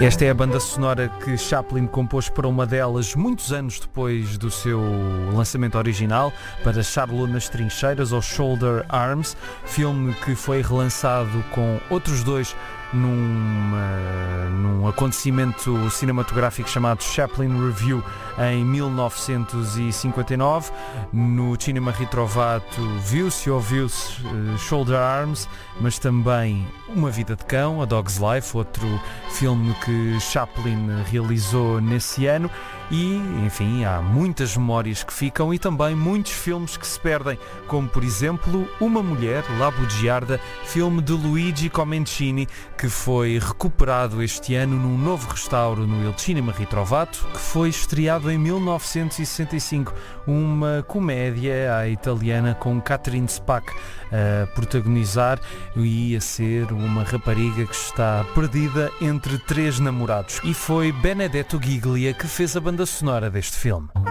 Esta é a banda sonora que Chaplin compôs para uma delas muitos anos depois do seu lançamento original, para Charlot nas Trincheiras ou Shoulder Arms, filme que foi relançado com outros dois num acontecimento cinematográfico chamado Chaplin Review em 1959. No Cinema Ritrovato ouviu-se Shoulder Arms, mas também Uma Vida de Cão, A Dog's Life, outro filme que Chaplin realizou nesse ano. E, enfim, há muitas memórias que ficam e também muitos filmes que se perdem, como, por exemplo, Uma Mulher, La Bugiarda, filme de Luigi Comencini, que foi recuperado este ano num novo restauro no Il Cinema Ritrovato, que foi estreado em 1965. Uma comédia à italiana com Catherine Spack a protagonizar e a ser uma rapariga que está perdida entre três namorados. E foi Benedetto Giglia que fez a banda sonora deste filme.